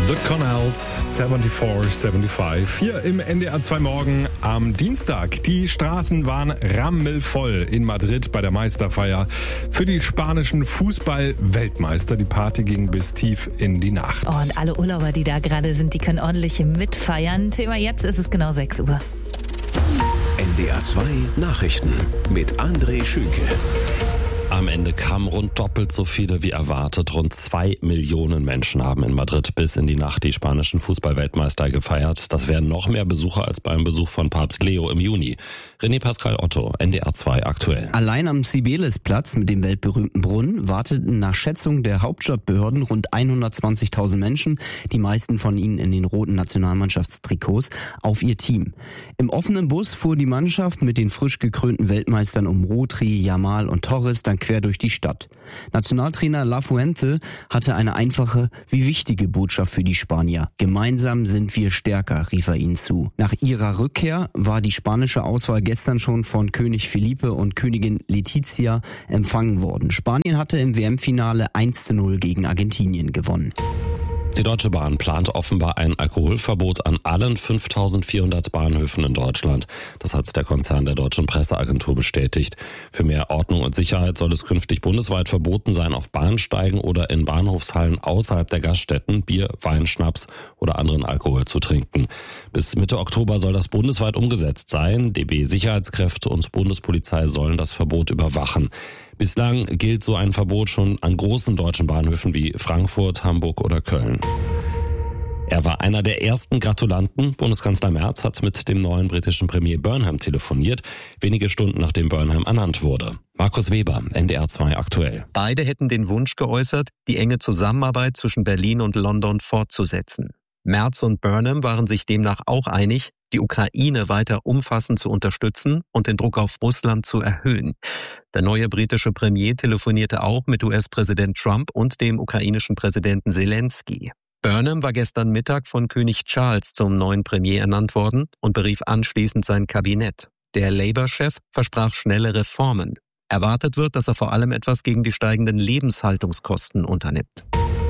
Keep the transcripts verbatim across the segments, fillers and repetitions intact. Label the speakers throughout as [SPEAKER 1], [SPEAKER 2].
[SPEAKER 1] The Connells, vierundsiebzig fünfundsiebzig. Hier im N D R zwei Morgen am Dienstag. Die Straßen waren rammelvoll in Madrid bei der Meisterfeier für die spanischen Fußball-Weltmeister. Die Party ging bis tief in die Nacht.
[SPEAKER 2] Oh, und alle Urlauber, die da gerade sind, die können ordentlich mitfeiern. Thema jetzt ist es genau sechs Uhr.
[SPEAKER 3] N D R zwei Nachrichten mit André Schünke.
[SPEAKER 4] Am Ende kamen rund doppelt so viele wie erwartet. Rund zwei Millionen Menschen haben in Madrid bis in die Nacht die spanischen Fußball-Weltmeister gefeiert. Das wären noch mehr Besucher als beim Besuch von Papst Leo im Juni. René Pascal Otto, N D R zwei aktuell.
[SPEAKER 5] Allein am Cibeles-Platz mit dem weltberühmten Brunnen warteten nach Schätzung der Hauptstadtbehörden rund hundertzwanzigtausend Menschen, die meisten von ihnen in den roten Nationalmannschaftstrikots, auf ihr Team. Im offenen Bus fuhr die Mannschaft mit den frisch gekrönten Weltmeistern um Rodri, Yamal und Torres dann quer durch die Stadt. Nationaltrainer Lafuente hatte eine einfache wie wichtige Botschaft für die Spanier. Gemeinsam sind wir stärker, rief er ihnen zu. Nach ihrer Rückkehr war die spanische Auswahl gestern schon von König Felipe und Königin Letizia empfangen worden. Spanien hatte im W M-Finale eins zu null gegen Argentinien gewonnen.
[SPEAKER 4] Die Deutsche Bahn plant offenbar ein Alkoholverbot an allen fünftausendvierhundert Bahnhöfen in Deutschland. Das hat der Konzern der Deutschen Presseagentur bestätigt. Für mehr Ordnung und Sicherheit soll es künftig bundesweit verboten sein, auf Bahnsteigen oder in Bahnhofshallen außerhalb der Gaststätten Bier, Wein, Schnaps oder anderen Alkohol zu trinken. Bis Mitte Oktober soll das bundesweit umgesetzt sein. D B Sicherheitskräfte und Bundespolizei sollen das Verbot überwachen. Bislang gilt so ein Verbot schon an großen deutschen Bahnhöfen wie Frankfurt, Hamburg oder Köln. Er war einer der ersten Gratulanten. Bundeskanzler Merz hat mit dem neuen britischen Premier Burnham telefoniert, wenige Stunden nachdem Burnham ernannt wurde. Markus Weber, N D R zwei aktuell.
[SPEAKER 6] Beide hätten den Wunsch geäußert, die enge Zusammenarbeit zwischen Berlin und London fortzusetzen. Merz und Burnham waren sich demnach auch einig, die Ukraine weiter umfassend zu unterstützen und den Druck auf Russland zu erhöhen. Der neue britische Premier telefonierte auch mit U S-Präsident Trump und dem ukrainischen Präsidenten Zelensky. Burnham war gestern Mittag von König Charles zum neuen Premier ernannt worden und berief anschließend sein Kabinett. Der Labour-Chef versprach schnelle Reformen. Erwartet wird, dass er vor allem etwas gegen die steigenden Lebenshaltungskosten unternimmt.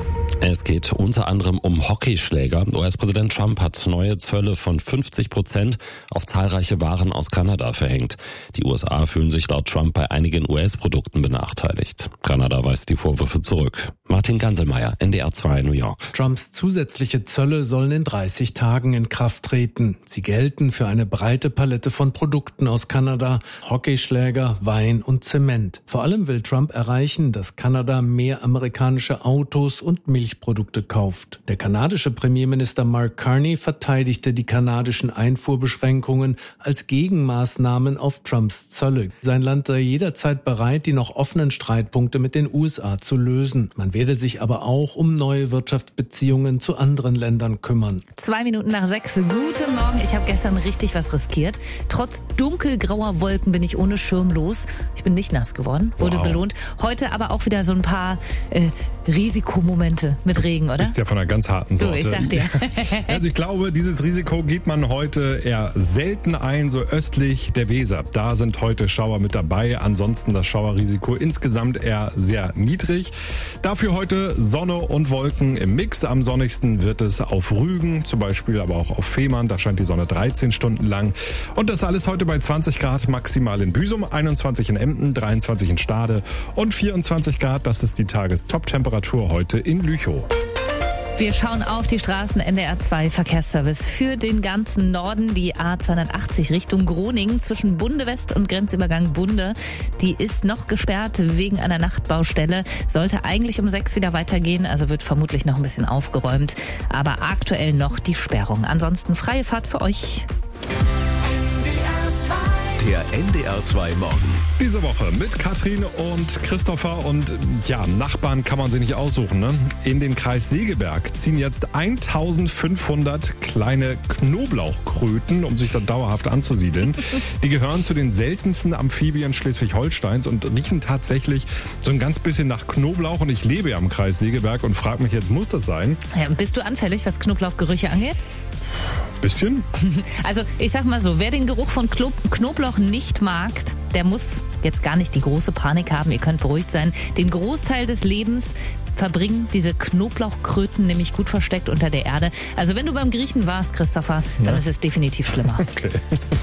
[SPEAKER 4] Es geht unter anderem um Hockeyschläger. U S-Präsident Trump hat neue Zölle von fünfzig Prozent auf zahlreiche Waren aus Kanada verhängt. Die U S A fühlen sich laut Trump bei einigen U S-Produkten benachteiligt. Kanada weist die Vorwürfe zurück. Martin Ganselmeier, N D R zwei, New York.
[SPEAKER 7] Trumps zusätzliche Zölle sollen in dreißig Tagen in Kraft treten. Sie gelten für eine breite Palette von Produkten aus Kanada, Hockeyschläger, Wein und Zement. Vor allem will Trump erreichen, dass Kanada mehr amerikanische Autos und Milchprodukte kauft. Der kanadische Premierminister Mark Carney verteidigte die kanadischen Einfuhrbeschränkungen als Gegenmaßnahmen auf Trumps Zölle. Sein Land sei jederzeit bereit, die noch offenen Streitpunkte mit den U S A zu lösen. Man werde sich aber auch um neue Wirtschaftsbeziehungen zu anderen Ländern kümmern.
[SPEAKER 2] Zwei Minuten nach sechs. Guten Morgen. Ich habe gestern richtig was riskiert. Trotz dunkelgrauer Wolken bin ich ohne Schirm los. Ich bin nicht nass geworden, wurde wow. belohnt. Heute aber auch wieder so ein paar äh, Risikomomente mit Regen, oder?
[SPEAKER 1] Du bist ja von einer ganz harten Sorte.
[SPEAKER 2] Du, ich sag dir.
[SPEAKER 1] Also ich glaube, dieses Risiko geht man heute eher selten ein, so östlich der Weser. Da sind heute Schauer mit dabei. Ansonsten das Schauerrisiko insgesamt eher sehr niedrig. Dafür heute Sonne und Wolken im Mix. Am sonnigsten wird es auf Rügen, zum Beispiel aber auch auf Fehmarn. Da scheint die Sonne dreizehn Stunden lang. Und das alles heute bei zwanzig Grad maximal in Büsum, einundzwanzig in Emden, dreiundzwanzig in Stade und vierundzwanzig Grad. Das ist die Tagestop-Temperatur heute in Lüchow.
[SPEAKER 2] Wir schauen auf die Straßen. N D R zwei Verkehrsservice für den ganzen Norden. Die A zweihundertachtzig Richtung Groningen zwischen Bunde West und Grenzübergang Bunde. Die ist noch gesperrt wegen einer Nachtbaustelle. Sollte eigentlich um sechs wieder weitergehen, also wird vermutlich noch ein bisschen aufgeräumt. Aber aktuell noch die Sperrung. Ansonsten freie Fahrt für euch.
[SPEAKER 3] Der N D R zwei Morgen.
[SPEAKER 1] Diese Woche mit Katrin und Christopher und ja, Nachbarn kann man sie nicht aussuchen, ne? In den Kreis Segeberg ziehen jetzt eintausendfünfhundert kleine Knoblauchkröten, um sich da dauerhaft anzusiedeln. Die gehören zu den seltensten Amphibien Schleswig-Holsteins und riechen tatsächlich so ein ganz bisschen nach Knoblauch. Und ich lebe ja im Kreis Segeberg und frage mich jetzt, muss das sein?
[SPEAKER 2] Ja, bist du anfällig, was Knoblauchgerüche angeht?
[SPEAKER 1] Bisschen.
[SPEAKER 2] Also ich sag mal so, wer den Geruch von Klo- Knoblauch nicht mag, der muss jetzt gar nicht die große Panik haben. Ihr könnt beruhigt sein. Den Großteil des Lebens verbringen diese Knoblauchkröten nämlich gut versteckt unter der Erde. Also wenn du beim Griechen warst, Christopher, dann
[SPEAKER 1] ja.
[SPEAKER 2] ist es definitiv schlimmer.
[SPEAKER 1] Okay.